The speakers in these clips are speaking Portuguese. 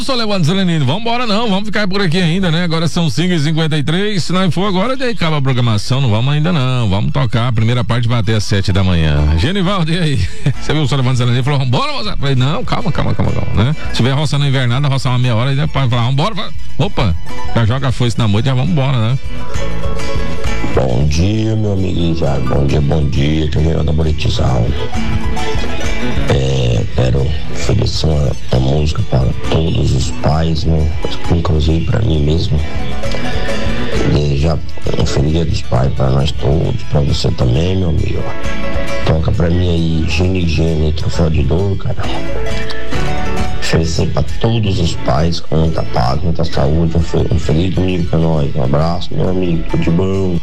Sou Levando Zelenino, vambora não, vamos ficar por aqui ainda, né? Agora são 5h53, se não for agora, daí acaba a programação, não vamos ainda não, vamos tocar, a primeira parte vai até às 7 da manhã. Genivaldo, e aí? Você viu o Sou Levando Zelenino, falou, vambora, moça? Falei, não, calma, né? Se tiver roça na invernada, roçar uma meia hora, e depois falar, vambora, opa, já joga a foice na moita, já vambora, né? Bom dia, meu amigo Isaac, bom dia, que é da monetização. Quero oferecer uma música para todos os pais, né? Inclusive para mim mesmo. Desejar um feliz dia dos pais para nós todos, para você também, meu amigo. Toca para mim aí, Gene, Troféu de Dor, cara. Oferecer para todos os pais com muita paz, muita saúde, um feliz domingo para nós. Um abraço, meu amigo, tudo de bom.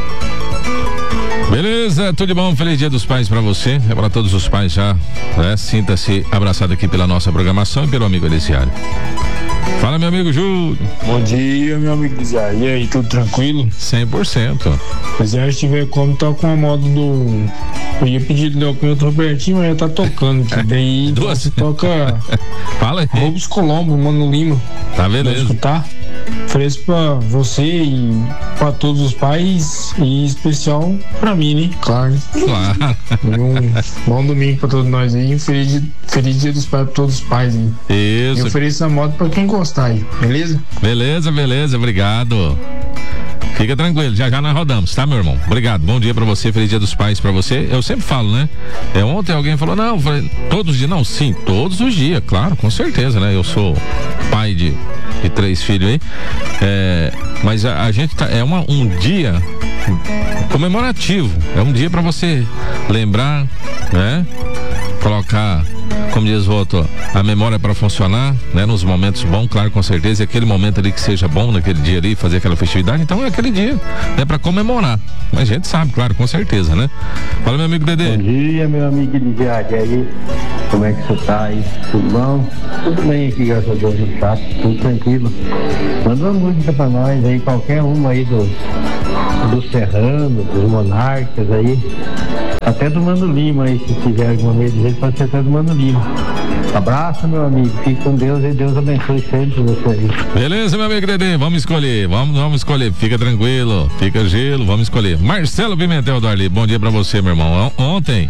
Beleza, tudo de bom, feliz dia dos pais pra você, é pra todos os pais já, né? Sinta-se abraçado aqui pela nossa programação e pelo amigo Elisiário. Fala, meu amigo Júlio. Bom dia, meu amigo Elisiário. E aí, tudo tranquilo? 100%. Se tiver como, toca uma moda do... Eu ia pedir do Cunto Robertinho, mas já tá tocando. Daí toca... Fala aí. Roubos Colombo, Mano Lima. Tá, beleza. Tá? Ofereço pra você e pra todos os pais e em especial pra mim, né? Claro. Um bom domingo pra todos nós aí. Feliz dia dos pais pra todos os pais aí. Isso. E ofereço a moto pra quem gostar aí, beleza? Beleza, obrigado. Fica tranquilo, já nós rodamos, tá, meu irmão? Obrigado, bom dia pra você, feliz dia dos pais pra você. Eu sempre falo, né? Ontem alguém falou, não, falei, todos os dias, não, sim, todos os dias, claro, com certeza, né? Eu sou pai de 3 filhos aí, mas a gente tá, um dia comemorativo, é um dia pra você lembrar, né? Colocar, como diz o outro, a memória para funcionar, né? Nos momentos bons, claro, com certeza, e aquele momento ali que seja bom naquele dia ali, fazer aquela festividade, então é aquele dia, né? Para comemorar, mas a gente sabe, claro, com certeza, né? Fala, meu amigo Dedê. Bom dia, meu amigo Elisiário, e aí, como é que você tá aí? Tudo bom? Tudo bem aqui, graças a Deus, no chat, tudo tranquilo. Manda uma música pra nós aí, qualquer uma aí dos Serranos, dos Monarcas aí. Até do Mano Lima aí, se tiver alguma vez, pode ser até do Mano Lima. Abraço, meu amigo, fique com Deus e Deus abençoe sempre você aí. Beleza, meu amigo Dedê, vamos escolher, fica tranquilo, fica gelo, vamos escolher. Marcelo Pimentel do Arli, bom dia pra você, meu irmão. Ontem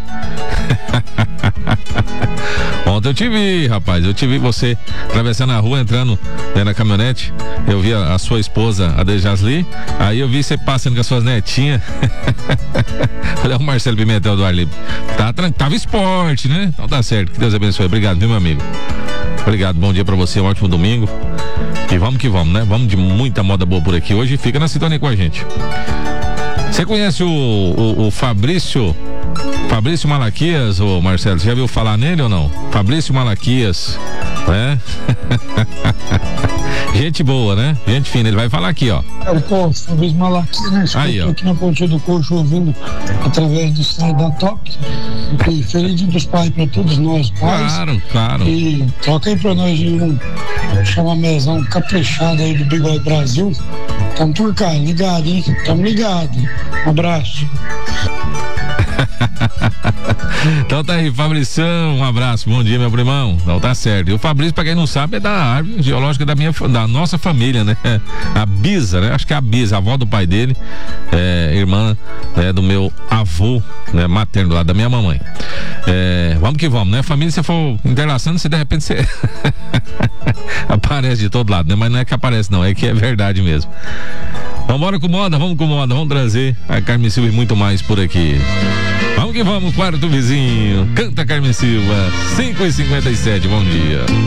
eu te vi, rapaz, você atravessando a rua, entrando na caminhonete, eu vi a sua esposa, a Dejasli, aí eu vi você passando com as suas netinhas. Olha o Marcelo Pimentel do Arli, tava esporte, né? Então tá certo, que Deus abençoe, obrigado, viu, meu amigo? Obrigado, bom dia pra você, um ótimo domingo. E vamos que vamos, né? Vamos de muita moda boa por aqui hoje, fica na sintonia com a gente. Você conhece o Fabrício Malaquias, ô Marcelo? Você já viu falar nele ou não? Fabrício Malaquias, né? Gente boa, né? Gente fina, ele vai falar aqui, ó. Fabrício Malaquias, né? Aí, ó. Aqui na Pontinha do Coxo, ouvindo através do site da Top. E feliz dia dos pais pra todos nós, pais. Claro. E toca aí pra nós um chamamezão caprichado aí do Bigode Brasil. Tamo por cá, ligado, hein? Tamo ligado. Um abraço. Então tá aí, Fabrição, um abraço, bom dia, meu primão. Então tá certo. E o Fabrício, pra quem não sabe, é da árvore geológica da nossa família, né? A Bisa, né? Acho que é a Bisa, a avó do pai dele, irmã do meu avô, né? Materno, lá da minha mamãe. Vamos que vamos, né? Família, se for interlaçando, se de repente você aparece de todo lado, né? Mas não é que aparece, não, é que é verdade mesmo. Vamos com moda, vamos trazer a Carmen Silva e muito mais por aqui. Vamos que vamos, quarto vizinho. Canta Carmen Silva, 5h57, bom dia.